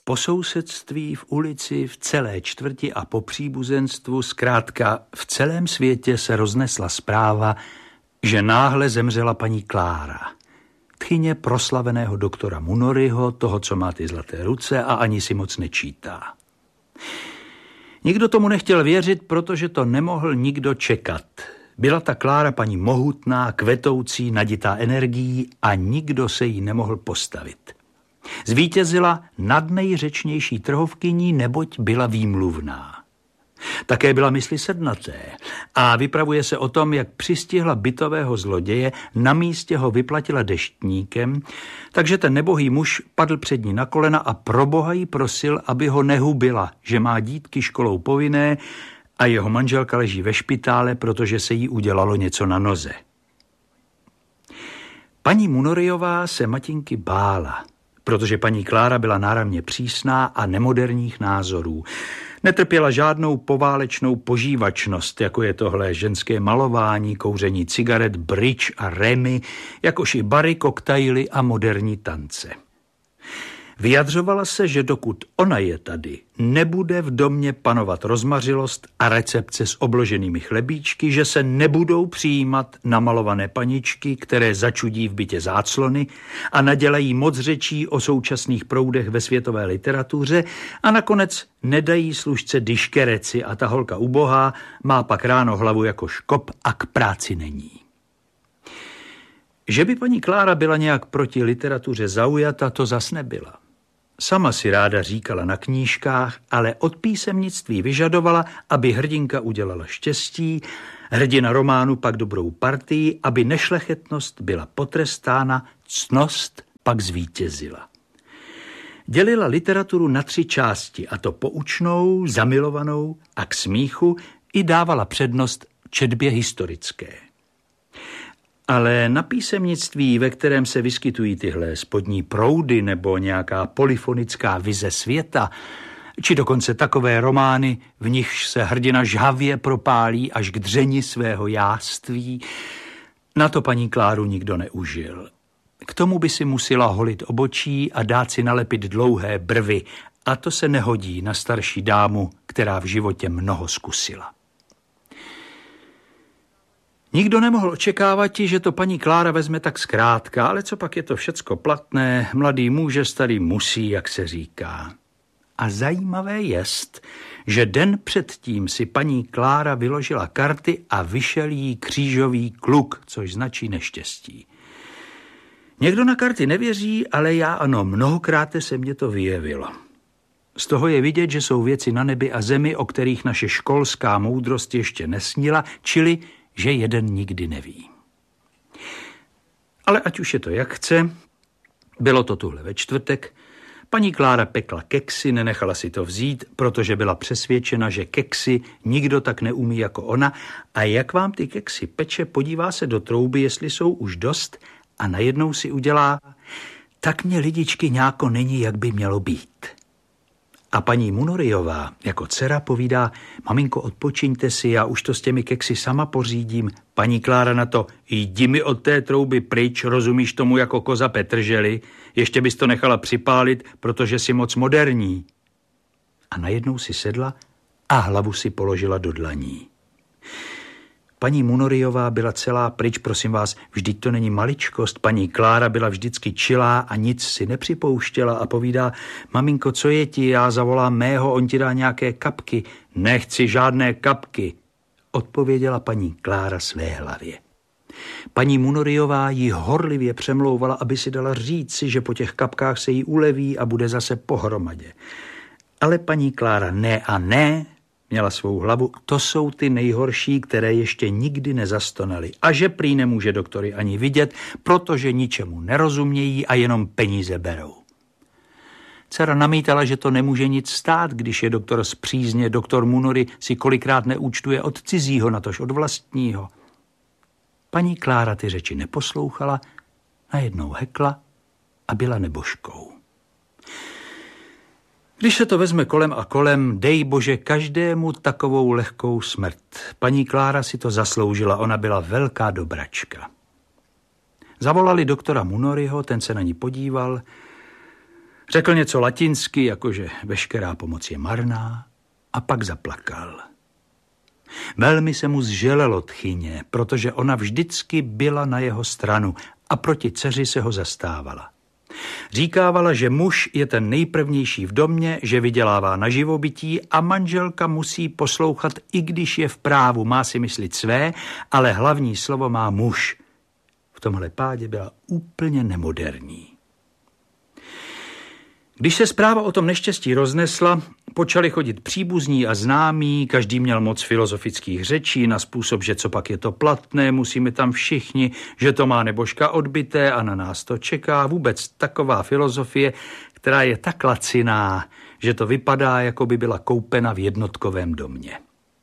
Po sousedství, v ulici, v celé čtvrti a po příbuzenstvu, zkrátka v celém světě se roznesla zpráva, že náhle zemřela paní Klára, tchyně proslaveného doktora Munoryho, toho, co má ty zlaté ruce a ani si moc nečítá. Nikdo tomu nechtěl věřit, protože to nemohl nikdo čekat. Byla ta Klára paní mohutná, kvetoucí, naditá energií a nikdo se jí nemohl postavit. Zvítězila nad nejřečnější trhovkyní, neboť byla výmluvná. Také byla mysli sednaté a vypravuje se o tom, jak přistihla bytového zloděje, na místě ho vyplatila deštníkem, takže ten nebohý muž padl před ní na kolena a pro Boha jí prosil, aby ho nehubila, že má dítky školou povinné a jeho manželka leží ve špitále, protože se jí udělalo něco na noze. Paní Munoryová se matinky bála, protože paní Klára byla náramně přísná a nemoderních názorů. Netrpěla žádnou poválečnou požívačnost, jako je tohle ženské malování, kouření cigaret, bridge a remy, jakož i bary, koktajly a moderní tance. Vyjadřovala se, že dokud ona je tady, nebude v domě panovat rozmařilost a recepce s obloženými chlebíčky, že se nebudou přijímat namalované paničky, které začudí v bytě záclony a nadělají moc řečí o současných proudech ve světové literatuře a nakonec nedají služce dyškereci a ta holka ubohá má pak ráno hlavu jako škop a k práci není. Že by paní Klára byla nějak proti literatuře zaujata, to zas nebyla. Sama si ráda říkala na knížkách, ale od písemnictví vyžadovala, aby hrdinka udělala štěstí, hrdina románu pak dobrou partii, aby nešlechetnost byla potrestána, ctnost pak zvítězila. Dělila literaturu na 3 části, a to poučnou, zamilovanou a k smíchu, i dávala přednost četbě historické. Ale na písemnictví, ve kterém se vyskytují tyhle spodní proudy nebo nějaká polyfonická vize světa, či dokonce takové romány, v nichž se hrdina žhavě propálí až k dřeni svého jáství, na to paní Kláru nikdo neužil. K tomu by si musela holit obočí a dát si nalepit dlouhé brvy, a to se nehodí na starší dámu, která v životě mnoho zkusila. Nikdo nemohl očekávat, že to paní Klára vezme tak zkrátka, ale co pak je to všecko platné, mladý může, starý musí, jak se říká. A zajímavé jest, že den předtím si paní Klára vyložila karty a vyšel jí křížový kluk, což značí neštěstí. Někdo na karty nevěří, ale já ano, mnohokrát se mně to vyjevilo. Z toho je vidět, že jsou věci na nebi a zemi, o kterých naše školská moudrost ještě nesnila, čili že jeden nikdy neví. Ale ať už je to jak chce, bylo to tuhle ve čtvrtek, paní Klára pekla keksy, nenechala si to vzít, protože byla přesvědčena, že keksy nikdo tak neumí jako ona a jak vám ty keksy peče, podívá se do trouby, jestli jsou už dost a najednou si udělá, tak mě lidičky nějako není, jak by mělo být. A paní Munoryová jako dcera povídá, maminko, odpočiňte si, já už to s těmi keksy sama pořídím. Paní Klára na to, jdi mi od té trouby pryč, rozumíš tomu jako koza Petrželi, ještě bys to nechala připálit, protože jsi moc moderní. A najednou si sedla a hlavu si položila do dlaní. Paní Munoryová byla celá pryč, prosím vás, vždyť to není maličkost. Paní Klára byla vždycky čilá a nic si nepřipouštěla a povídá, maminko, co je ti, já zavolám mého, on ti dá nějaké kapky. Nechci žádné kapky, odpověděla paní Klára své hlavě. Paní Munoryová ji horlivě přemlouvala, aby si dala říci, že po těch kapkách se jí uleví a bude zase pohromadě. Ale paní Klára ne a ne, měla svou hlavu, to jsou ty nejhorší, které ještě nikdy nezastonaly. A že prý nemůže doktory ani vidět, protože ničemu nerozumějí a jenom peníze berou. Dcera namítala, že to nemůže nic stát, když je doktor z přízně, doktor Munory si kolikrát neúčtuje od cizího, natož od vlastního. Paní Klára ty řeči neposlouchala, najednou hekla a byla nebožkou. Když se to vezme kolem a kolem, dej bože každému takovou lehkou smrt. Paní Klára si to zasloužila, ona byla velká dobračka. Zavolali doktora Munoryho, ten se na ní podíval. Řekl něco latinsky, jakože veškerá pomoc je marná, a pak zaplakal. Velmi se mu zželelo tchyně, protože ona vždycky byla na jeho stranu a proti dceři se ho zastávala. Říkávala, že muž je ten nejprvnější v domě, že vydělává na živobytí a manželka musí poslouchat, i když je v právu, má si myslit své, ale hlavní slovo má muž. V tomhle pádě byla úplně nemoderní. Když se zpráva o tom neštěstí roznesla, počali chodit příbuzní a známí, každý měl moc filozofických řečí na způsob, že co pak je to platné, musíme tam všichni, že to má nebožka odbité a na nás to čeká. Vůbec taková filozofie, která je tak laciná, že to vypadá, jako by byla koupena v jednotkovém domě.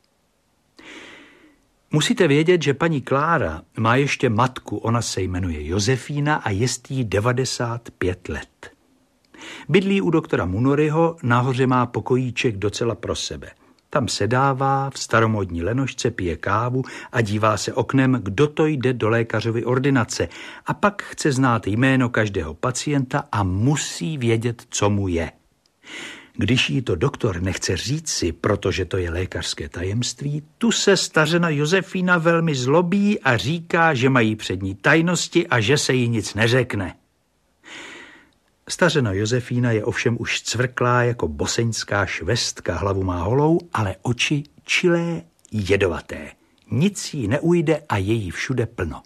Musíte vědět, že paní Klára má ještě matku, ona se jmenuje Josefína a jest jí 95 let. Bydlí u doktora Munoriho, nahoře má pokojíček docela pro sebe. Tam sedává, v staromódní lenošce pije kávu a dívá se oknem, kdo to jde do lékařovy ordinace. A pak chce znát jméno každého pacienta a musí vědět, co mu je. Když jí to doktor nechce říci, protože to je lékařské tajemství, tu se stařena Josefína velmi zlobí a říká, že mají před ní tajnosti a že se jí nic neřekne. Stařena Josefína je ovšem už cvrklá jako boseňská švestka, hlavu má holou, ale oči čilé, jedovaté. Nic jí neujde a je jí všude plno.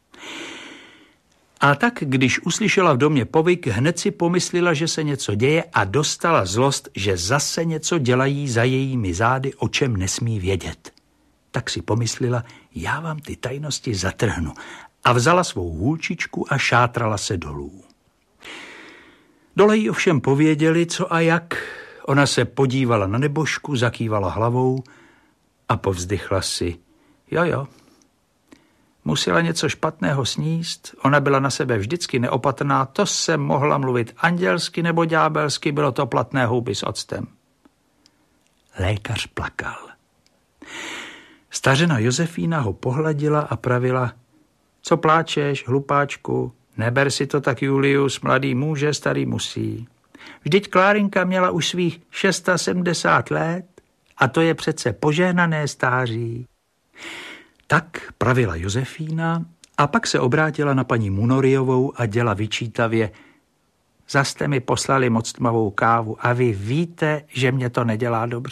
A tak, když uslyšela v domě povyk, hned si pomyslela, že se něco děje a dostala zlost, že zase něco dělají za jejími zády, o čem nesmí vědět. Tak si pomyslela, já vám ty tajnosti zatrhnu, a vzala svou hůlčičku a šátrala se dolů. Dole jí ovšem pověděli, co a jak. Ona se podívala na nebožku, zakývala hlavou a povzdychla si, jo, musela něco špatného sníst, ona byla na sebe vždycky neopatrná, to se mohla mluvit andělsky nebo ďábelsky, bylo to platné houby s octem. Lékař plakal. Stařena Josefína ho pohladila a pravila, co pláčeš, hlupáčku, neber si to tak, Julius, mladý může, starý musí. Vždyť Klárinka měla už svých 670 let a to je přece požehnané stáří. Tak pravila Josefína a pak se obrátila na paní Munoriovou a děla vyčítavě. Zas jste mi poslali moc tmavou kávu a vy víte, že mě to nedělá dobře.